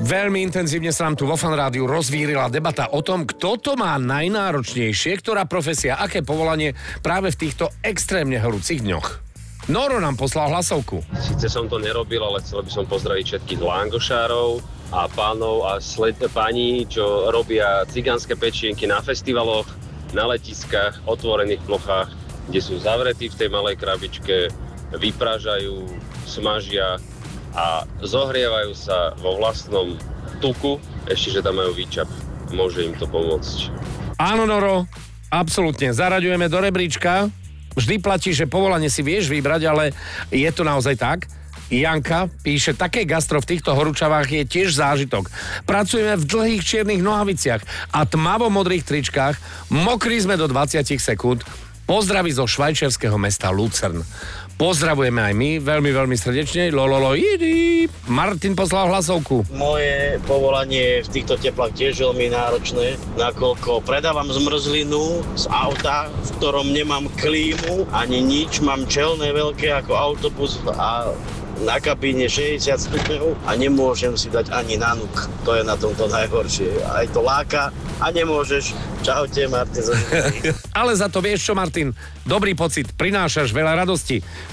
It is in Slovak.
Veľmi intenzívne sa nám tu vo Fan Rádiu rozvírila debata o tom, kto to má najnáročnejšie, ktorá profesia, aké povolanie práve v týchto extrémne horúcich dňoch. Noro nám poslal hlasovku. Sice som to nerobil, ale chcel by som pozdraviť všetkých langošárov a pánov a pani, čo robia cigánske pečienky na festivaloch, na letiskách, otvorených plochách, kde sú zavretí v tej malej krabičke, vypražajú, smažia a zohrievajú sa vo vlastnom tuku, ešte, že tam majú výčap. Môže im to pomôcť. Áno, Noro, absolútne. Zaraďujeme do rebríčka. Vždy platí, že povolanie si vieš vybrať, ale je to naozaj tak. Janka píše, také gastro v týchto horúčavách je tiež zážitok. Pracujeme v dlhých čiernych nohaviciach a tmavo-modrých tričkách. Mokrí sme do 20 sekúnd. Pozdraví zo švajčiarskeho mesta Lucern. Pozdravujeme aj my, veľmi, veľmi srdečne. Lololo, idi. Martin poslal hlasovku. Moje povolanie je v týchto teplách tiež veľmi náročné, nakoľko predávam zmrzlinu z auta, v ktorom nemám klímu ani nič, mám čelné veľké ako autobus a na kabíne 60 stupňov a nemôžem si dať ani nanuk. To je na tomto najhoršie. Aj to láka a nemôžeš. Čaute, Martin. Ale za to vieš čo, Martin? Dobrý pocit, prinášaš veľa radosti.